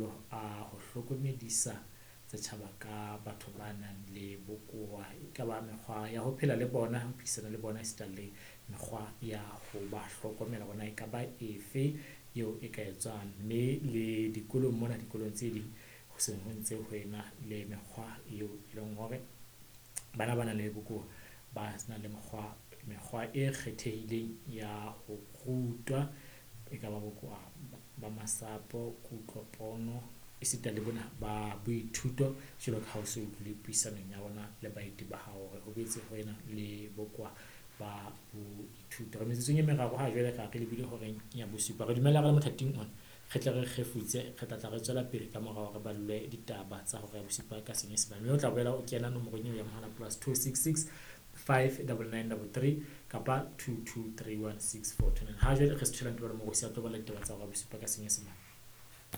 maholo a ho hlokomedisa setjhaba ka batho ba nang le bokowa, e ka ba mekgwa ya ho phela le bona, ho phedisana le bona, esita le mekgwa ya ho ba hlokomela bona e ka ba efe eo e ka etswang. Mme le dikolong mona, dikolong tse ding ho se ho ntse ho ena le mekgwa eo e leng hore bana ba nang le bokowa ba na le mekgwa e kgethehileng ya ho rutwa, e ka ba bokowa ba masapo, kutlopono, esita le bona ba boithuto, jwalo ka ha o se utlwile puisanong ya rona le baeti ba hao hore ho boetse ho ena le bokowa ba boithuto. Re metsotsong e meraro ha jwale ka re lebile horeng ya bosupa. Re dumela re le mothating ona, re tle re kgefutse, re tla re tswela pele ka morao re balwe ditaba tsa hore ya bosupa ka Senyesemane. Mme o tla boela o kena nomorong eo ya mohala +266 59933 kapa 22316429. Ha jwale re se tholang ke bona Morosi a tlo bala ditaba tsa hore ya bosupa ka Senyesemane.